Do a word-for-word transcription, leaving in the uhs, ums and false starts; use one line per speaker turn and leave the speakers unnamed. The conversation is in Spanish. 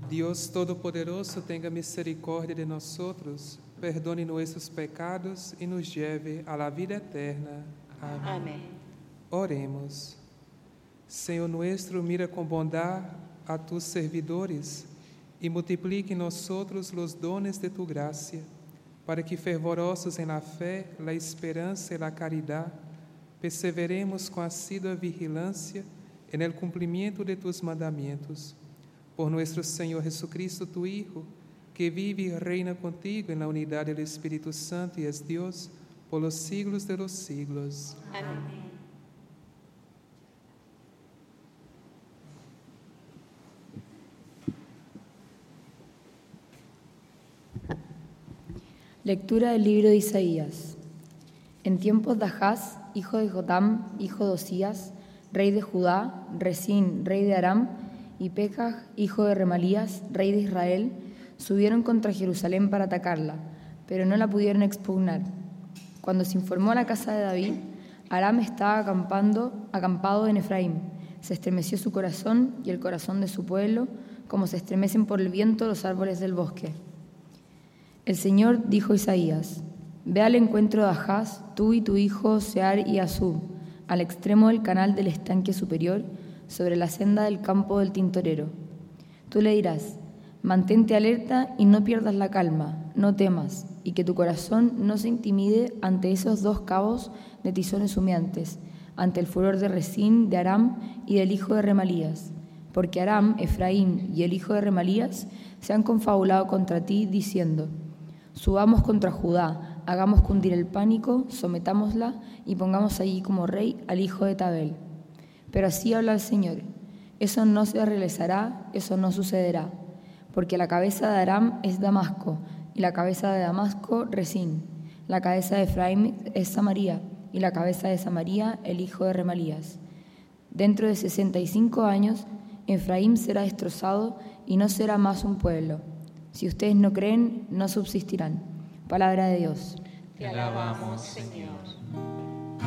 Dios Todopoderoso tenga misericordia de nosotros, perdone nuestros pecados y nos lleve a la vida eterna. Amén.
Amén.
Oremos. Senhor nuestro, mira con bondad a tus servidores y multiplique en nosotros los dones de tu gracia, para que fervorosos en la fe, la esperanza y la caridad, perseveremos con asidua vigilancia en el cumplimiento de tus mandamientos. Por nuestro Señor Jesucristo, tu Hijo, que vive y reina contigo en la unidad del Espíritu Santo y es Dios por los siglos de los siglos.
Amén.
Lectura del libro de Isaías. En tiempos de Ahaz, hijo de Jotam, hijo de Osías, rey de Judá, Resín, rey de Aram, y Pekah, hijo de Remalías, rey de Israel, subieron contra Jerusalén para atacarla, pero no la pudieron expugnar. Cuando se informó a la casa de David, Aram estaba acampando, acampado en Efraín. Se estremeció su corazón y el corazón de su pueblo, como se estremecen por el viento los árboles del bosque. El Señor dijo a Isaías: Ve al encuentro de Ahaz, tú y tu hijo Sear y Azub, al extremo del canal del estanque superior, sobre la senda del campo del tintorero. Tú le dirás: mantente alerta y no pierdas la calma, no temas, y que tu corazón no se intimide ante esos dos cabos de tizones humeantes, ante el furor de Resín, de Aram y del hijo de Remalías. Porque Aram, Efraín y el hijo de Remalías se han confabulado contra ti, diciendo: subamos contra Judá, hagamos cundir el pánico, sometámosla y pongamos allí como rey al hijo de Tabel. Pero así habla el Señor: eso no se realizará, eso no sucederá, porque la cabeza de Aram es Damasco, y la cabeza de Damasco Resín, la cabeza de Efraín es Samaria, y la cabeza de Samaria el hijo de Remalías. Dentro de sesenta y cinco años, Efraín será destrozado y no será más un pueblo. Si ustedes no creen, no subsistirán. Palabra de Dios.
Te alabamos, Señor.